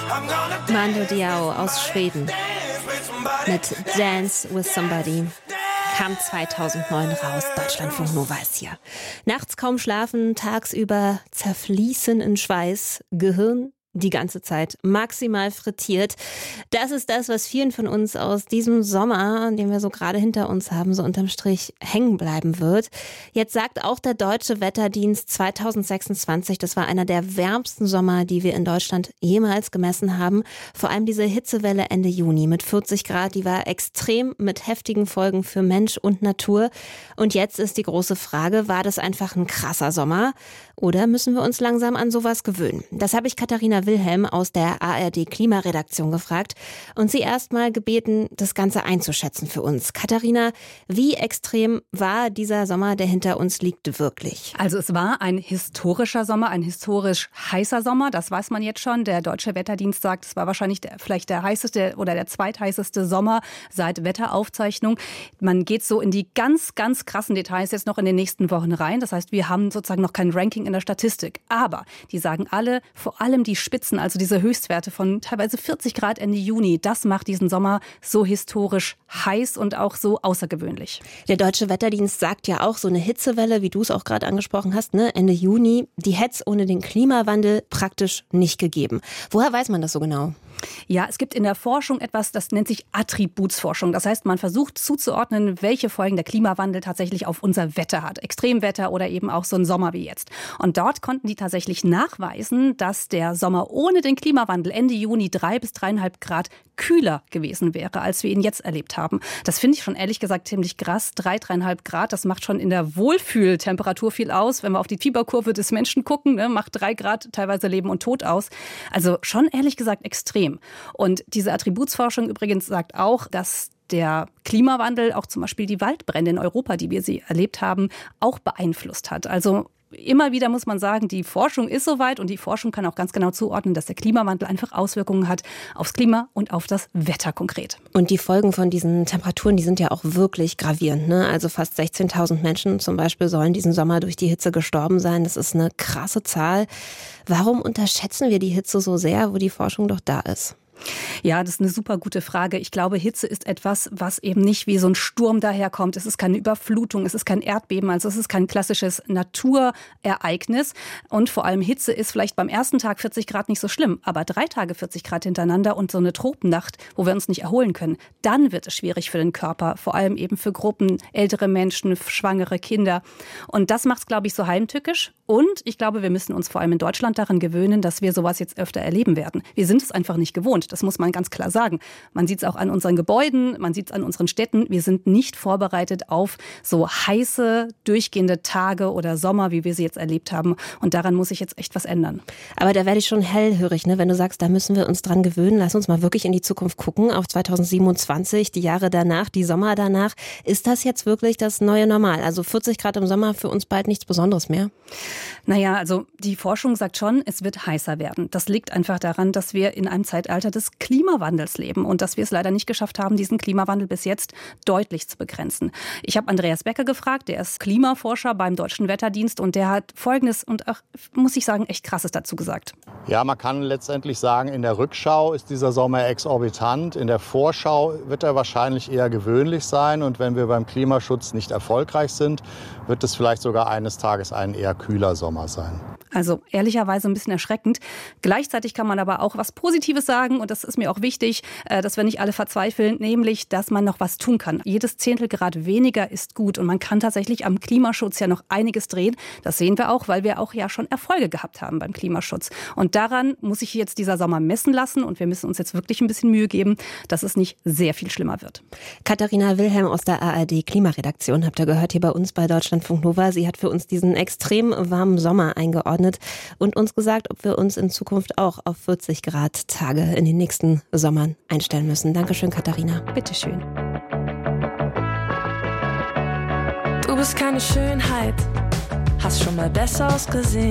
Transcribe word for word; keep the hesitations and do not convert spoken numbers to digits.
Mando Diao aus Schweden mit Dance with Somebody kam zweitausendneun raus. Deutschlandfunk Nova ist hier. Nachts kaum schlafen, tagsüber zerfließen in Schweiß, Gehirn die ganze Zeit maximal frittiert. Das ist das, was vielen von uns aus diesem Sommer, den wir so gerade hinter uns haben, so unterm Strich hängen bleiben wird. Jetzt sagt auch der Deutsche Wetterdienst zweitausendsechsundzwanzig, das war einer der wärmsten Sommer, die wir in Deutschland jemals gemessen haben. Vor allem diese Hitzewelle Ende Juni mit vierzig Grad, die war extrem mit heftigen Folgen für Mensch und Natur. Und jetzt ist die große Frage, war das einfach ein krasser Sommer? Oder müssen wir uns langsam an sowas gewöhnen? Das habe ich Katharina Wilhelm aus der A R D-Klimaredaktion gefragt und sie erst mal gebeten, das Ganze einzuschätzen für uns. Katharina, wie extrem war dieser Sommer, der hinter uns liegt, wirklich? Also es war ein historischer Sommer, ein historisch heißer Sommer, das weiß man jetzt schon. Der Deutsche Wetterdienst sagt, es war wahrscheinlich der, vielleicht der heißeste oder der zweitheißeste Sommer seit Wetteraufzeichnung. Man geht so in die ganz, ganz krassen Details jetzt noch in den nächsten Wochen rein. Das heißt, wir haben sozusagen noch kein Ranking in der Statistik. Aber die sagen alle, vor allem die Spitzen, also diese Höchstwerte von teilweise vierzig Grad Ende Juni, das macht diesen Sommer so historisch heiß und auch so außergewöhnlich. Der Deutsche Wetterdienst sagt ja auch, so eine Hitzewelle, wie du es auch gerade angesprochen hast, ne, Ende Juni, die hätte es ohne den Klimawandel praktisch nicht gegeben. Woher weiß man das so genau? Ja, es gibt in der Forschung etwas, das nennt sich Attributsforschung. Das heißt, man versucht zuzuordnen, welche Folgen der Klimawandel tatsächlich auf unser Wetter hat. Extremwetter oder eben auch so ein Sommer wie jetzt. Und dort konnten die tatsächlich nachweisen, dass der Sommer ohne den Klimawandel Ende Juni drei bis dreieinhalb Grad kühler gewesen wäre, als wir ihn jetzt erlebt haben. Das finde ich schon ehrlich gesagt ziemlich krass. Drei, dreieinhalb Grad, das macht schon in der Wohlfühltemperatur viel aus. Wenn wir auf die Fieberkurve des Menschen gucken, ne, macht drei Grad teilweise Leben und Tod aus. Also schon ehrlich gesagt extrem. Und diese Attributsforschung übrigens sagt auch, dass der Klimawandel auch zum Beispiel die Waldbrände in Europa, die wir sie erlebt haben, auch beeinflusst hat. Also immer wieder muss man sagen, die Forschung ist soweit und die Forschung kann auch ganz genau zuordnen, dass der Klimawandel einfach Auswirkungen hat aufs Klima und auf das Wetter konkret. Und die Folgen von diesen Temperaturen, die sind ja auch wirklich gravierend, ne? Also fast sechzehntausend Menschen zum Beispiel sollen diesen Sommer durch die Hitze gestorben sein. Das ist eine krasse Zahl. Warum unterschätzen wir die Hitze so sehr, wo die Forschung doch da ist? Ja, das ist eine super gute Frage. Ich glaube, Hitze ist etwas, was eben nicht wie so ein Sturm daherkommt. Es ist keine Überflutung, es ist kein Erdbeben, also es ist kein klassisches Naturereignis. Und vor allem Hitze ist vielleicht beim ersten Tag vierzig Grad nicht so schlimm, aber drei Tage vierzig Grad hintereinander und so eine Tropennacht, wo wir uns nicht erholen können, dann wird es schwierig für den Körper, vor allem eben für Gruppen, ältere Menschen, schwangere Kinder. Und das macht es, glaube ich, so heimtückisch. Und ich glaube, wir müssen uns vor allem in Deutschland daran gewöhnen, dass wir sowas jetzt öfter erleben werden. Wir sind es einfach nicht gewohnt. Das muss man ganz klar sagen. Man sieht es auch an unseren Gebäuden, man sieht es an unseren Städten. Wir sind nicht vorbereitet auf so heiße, durchgehende Tage oder Sommer, wie wir sie jetzt erlebt haben. Und daran muss sich jetzt echt was ändern. Aber da werde ich schon hellhörig, ne? Wenn du sagst, da müssen wir uns dran gewöhnen. Lass uns mal wirklich in die Zukunft gucken, auf zweitausendsiebenundzwanzig, die Jahre danach, die Sommer danach. Ist das jetzt wirklich das neue Normal? Also vierzig Grad im Sommer, für uns bald nichts Besonderes mehr? Naja, also die Forschung sagt schon, es wird heißer werden. Das liegt einfach daran, dass wir in einem Zeitalter des Klimawandels leben und dass wir es leider nicht geschafft haben, diesen Klimawandel bis jetzt deutlich zu begrenzen. Ich habe Andreas Becker gefragt, der ist Klimaforscher beim Deutschen Wetterdienst und der hat Folgendes und auch, muss ich sagen, echt Krasses dazu gesagt. Ja, man kann letztendlich sagen, in der Rückschau ist dieser Sommer exorbitant. In der Vorschau wird er wahrscheinlich eher gewöhnlich sein und wenn wir beim Klimaschutz nicht erfolgreich sind, wird es vielleicht sogar eines Tages ein eher kühler Sommer sein. Also ehrlicherweise ein bisschen erschreckend. Gleichzeitig kann man aber auch was Positives sagen und das ist mir auch wichtig, dass wir nicht alle verzweifeln, nämlich, dass man noch was tun kann. Jedes Zehntelgrad weniger ist gut und man kann tatsächlich am Klimaschutz ja noch einiges drehen. Das sehen wir auch, weil wir auch ja schon Erfolge gehabt haben beim Klimaschutz. Und daran muss sich jetzt dieser Sommer messen lassen und wir müssen uns jetzt wirklich ein bisschen Mühe geben, dass es nicht sehr viel schlimmer wird. Katharina Wilhelm aus der A R D-Klimaredaktion habt ihr gehört hier bei uns bei Deutschlandfunk Nova. Sie hat für uns diesen extrem warmen Sommer eingeordnet und uns gesagt, ob wir uns in Zukunft auch auf vierzig Grad Tage in den nächsten Sommern einstellen müssen. Dankeschön, Katharina. Bitteschön. Du bist keine Schönheit, hast schon mal besser ausgesehen.